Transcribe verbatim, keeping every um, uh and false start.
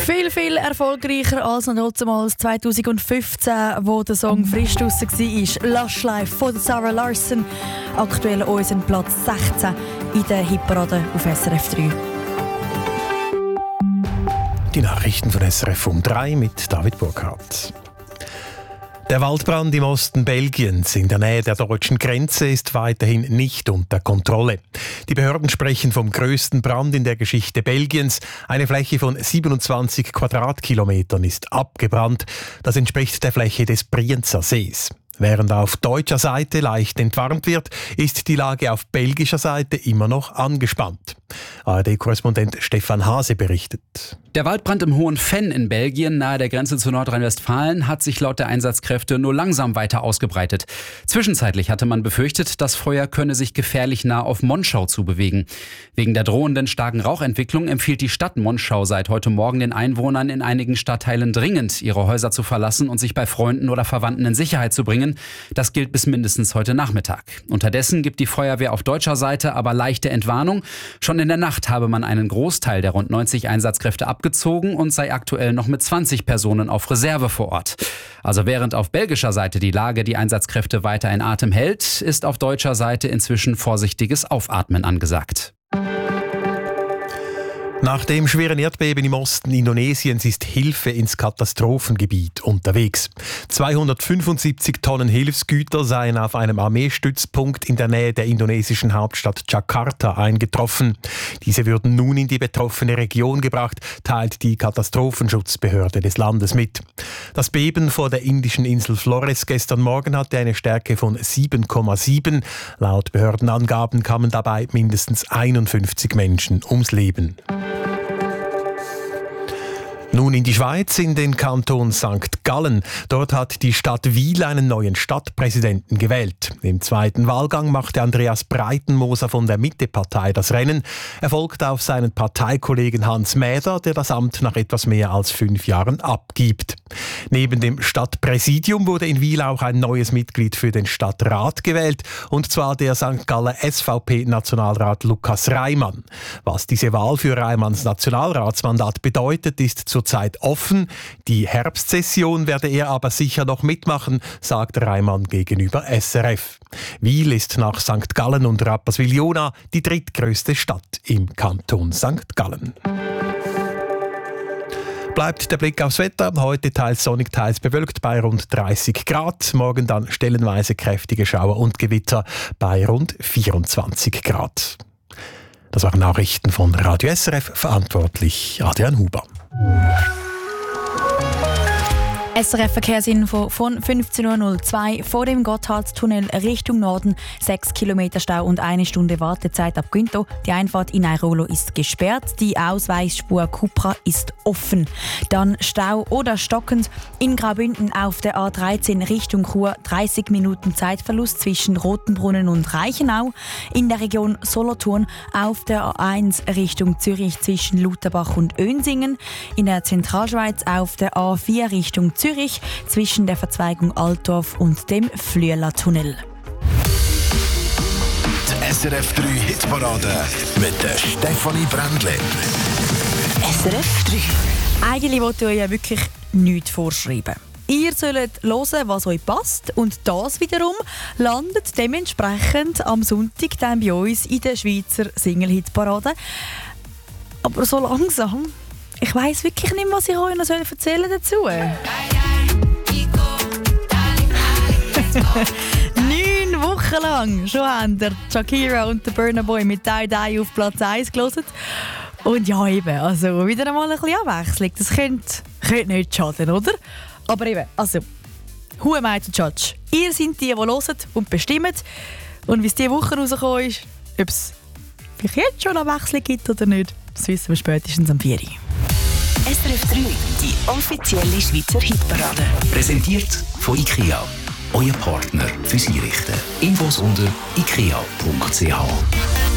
Viel, viel erfolgreicher als noch damals zwanzig fünfzehn, wo der Song frisch draussen war. «Lush Life» von Sarah Larsson. Aktuell unseren Platz sechzehn in der Hitparade auf S R F drei. Die Nachrichten von S R F um drei mit David Burkhardt. Der Waldbrand im Osten Belgiens in der Nähe der deutschen Grenze ist weiterhin nicht unter Kontrolle. Die Behörden sprechen vom grössten Brand in der Geschichte Belgiens. Eine Fläche von siebenundzwanzig Quadratkilometern ist abgebrannt. Das entspricht der Fläche des Brienzer Sees. Während auf deutscher Seite leicht entwarnt wird, ist die Lage auf belgischer Seite immer noch angespannt. A R D-Korrespondent Stefan Hase berichtet. Der Waldbrand im Hohen Venn in Belgien, nahe der Grenze zu Nordrhein-Westfalen, hat sich laut der Einsatzkräfte nur langsam weiter ausgebreitet. Zwischenzeitlich hatte man befürchtet, das Feuer könne sich gefährlich nah auf Monschau zubewegen. Wegen der drohenden starken Rauchentwicklung empfiehlt die Stadt Monschau seit heute Morgen den Einwohnern in einigen Stadtteilen dringend, ihre Häuser zu verlassen und sich bei Freunden oder Verwandten in Sicherheit zu bringen. Das gilt bis mindestens heute Nachmittag. Unterdessen gibt die Feuerwehr auf deutscher Seite aber leichte Entwarnung. Schon in der Nacht habe man einen Großteil der rund neunzig Einsatzkräfte abgezogen und sei aktuell noch mit zwanzig Personen auf Reserve vor Ort. Also während auf belgischer Seite die Lage die Einsatzkräfte weiter in Atem hält, ist auf deutscher Seite inzwischen vorsichtiges Aufatmen angesagt. Nach dem schweren Erdbeben im Osten Indonesiens ist Hilfe ins Katastrophengebiet unterwegs. zweihundertfünfundsiebzig Tonnen Hilfsgüter seien auf einem Armeestützpunkt in der Nähe der indonesischen Hauptstadt Jakarta eingetroffen. Diese würden nun in die betroffene Region gebracht, teilt die Katastrophenschutzbehörde des Landes mit. Das Beben vor der indischen Insel Flores gestern Morgen hatte eine Stärke von sieben Komma sieben. Laut Behördenangaben kamen dabei mindestens einundfünfzig Menschen ums Leben. Nun in die Schweiz, in den Kanton Sankt Gallen. Dort hat die Stadt Wil einen neuen Stadtpräsidenten gewählt. Im zweiten Wahlgang machte Andreas Breitenmoser von der Mitte-Partei das Rennen. Er folgt auf seinen Parteikollegen Hans Mäder, der das Amt nach etwas mehr als fünf Jahren abgibt. Neben dem Stadtpräsidium wurde in Wil auch ein neues Mitglied für den Stadtrat gewählt, und zwar der Sankt Galler S V P-Nationalrat Lukas Reimann. Was diese Wahl für Reimanns Nationalratsmandat bedeutet, ist zurzeit offen. Die Herbstsession werde er aber sicher noch mitmachen, sagt Reimann gegenüber S R F. Wil ist nach Sankt Gallen und Rapperswil-Jona die drittgrößte Stadt im Kanton Sankt Gallen. Bleibt der Blick aufs Wetter. Heute teils sonnig, teils bewölkt bei rund dreißig Grad. Morgen dann stellenweise kräftige Schauer und Gewitter bei rund vierundzwanzig Grad. Das waren Nachrichten von Radio S R F, verantwortlich Adrian Huber. S R F-Verkehrsinfo von fünfzehn Uhr null zwei vor dem Gotthardtunnel Richtung Norden. sechs Kilometer Stau und eine Stunde Wartezeit ab Günto. Die Einfahrt in Airolo ist gesperrt. Die Ausweichspur Cupra ist offen. Dann Stau oder stockend in Graubünden auf der A dreizehn Richtung Chur. dreißig Minuten Zeitverlust zwischen Rotenbrunnen und Reichenau. In der Region Solothurn auf der A eins Richtung Zürich zwischen Lutherbach und Önsingen. In der Zentralschweiz auf der A vier Richtung Zürich zwischen der Verzweigung Altdorf und dem Flüela-Tunnel. Die S R F drei Hitparade mit der Stefanie Brändle. S R F drei. Eigentlich wollte ich ja wirklich nichts vorschreiben. Ihr sollt hören, was euch passt, und das wiederum landet dementsprechend am Sonntag dann bei uns in der Schweizer Single-Hitparade. Aber so langsam, ich weiss wirklich nicht, was ich euch noch erzählen dazu. Neun Wochen lang schon haben der Shakira und der Burna Boy mit «Die Die» auf Platz eins gehört. Und ja, eben, also wieder einmal ein bisschen Abwechslung. Das könnte, könnte nicht schaden, oder? Aber eben, also, who am I to judge? Ihr seid die, die hören und bestimmen. Und wie es diese Woche rausgekommen ist, ob es vielleicht jetzt schon Abwechslung gibt oder nicht, das wissen wir spätestens am vier Uhr. S R F drei, die offizielle Schweizer Hitparade. Präsentiert von IKEA. Euer Partner fürs Einrichten. Infos unter ikea punkt c h.